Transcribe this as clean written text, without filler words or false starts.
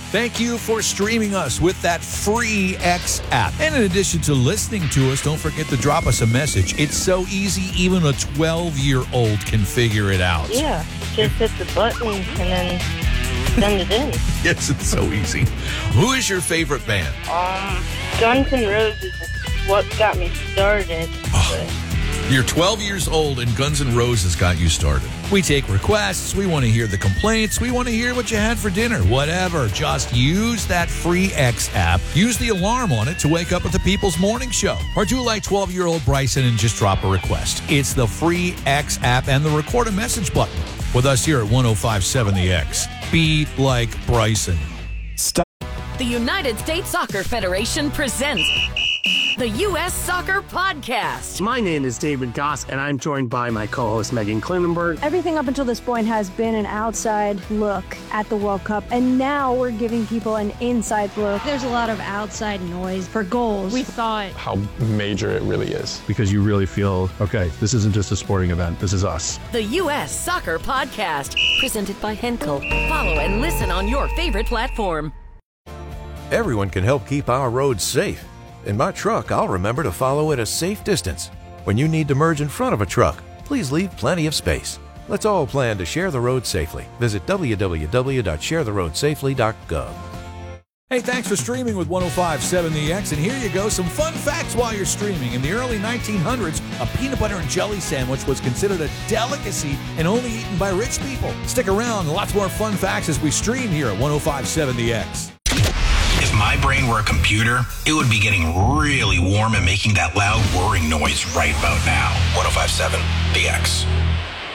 Thank you for streaming us with that free X app. And in addition to listening to us, don't forget to drop us a message. It's so easy, even a 12-year-old can figure it out. Yeah, just hit the button and then send it in. Yes, it's so easy. Who is your favorite band? Guns N' Roses is what got me started. You're 12 years old and Guns N' Roses got you started. We take requests. We want to hear the complaints. We want to hear what you had for dinner. Whatever. Just use that free X app. Use the alarm on it to wake up with the People's Morning Show. Or do like 12-year-old Bryson and just drop a request. It's the free X app and the record a message button. With us here at 105.7 The X. Be like Bryson. The United States Soccer Federation presents the U.S. Soccer Podcast. My name is David Goss, and I'm joined by my co-host Megan Klinenberg. Everything up until this point has been an outside look at the World Cup, and now we're giving people an inside look. There's a lot of outside noise for goals. We thought how major it really is. Because you really feel, okay, this isn't just a sporting event, this is us. The U.S. Soccer Podcast, presented by Henkel. Follow and listen on your favorite platform. Everyone can help keep our roads safe. In my truck, I'll remember to follow at a safe distance. When you need to merge in front of a truck, please leave plenty of space. Let's all plan to share the road safely. Visit www.sharetheroadsafely.gov. Hey, thanks for streaming with 105.7 The X. And here you go, some fun facts while you're streaming. In the early 1900s, a peanut butter and jelly sandwich was considered a delicacy and only eaten by rich people. Stick around, lots more fun facts as we stream here at 105.7 The X. If my brain were a computer, it would be getting really warm and making that loud whirring noise right about now. 105.7 The X.